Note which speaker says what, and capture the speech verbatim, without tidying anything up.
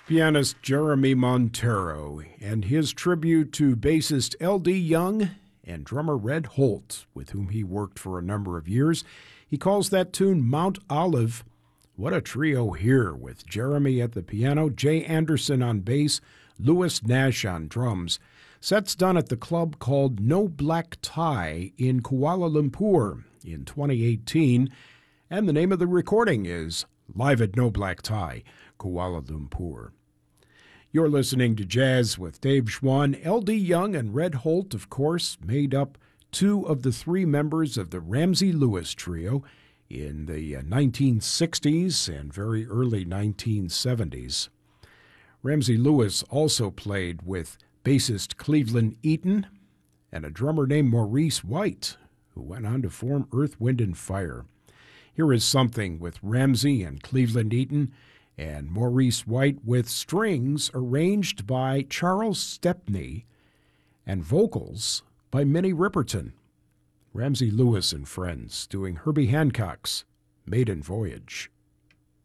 Speaker 1: Pianist Jeremy Montero and his tribute to bassist L D Young and drummer Red Holt, with whom he worked for a number of years. He calls that tune Mount Olive. What a trio here, with Jeremy at the piano, Jay Anderson on bass, Louis Nash on drums. Sets done at the club called No Black Tie in Kuala Lumpur in twenty eighteen, and the name of the recording is Live at No Black Tie, Kuala Lumpur. You're listening to Jazz with Dave Schwann. L D Young and Red Holt, of course, made up two of the three members of the Ramsey Lewis Trio in the nineteen sixties and very early nineteen seventies. Ramsey Lewis also played with bassist Cleveland Eaton and a drummer named Maurice White, who went on to form Earth, Wind and Fire. Here is something with Ramsey and Cleveland Eaton and Maurice White, with strings arranged by Charles Stepney and vocals by Minnie Riperton. Ramsey Lewis and Friends doing Herbie Hancock's Maiden Voyage.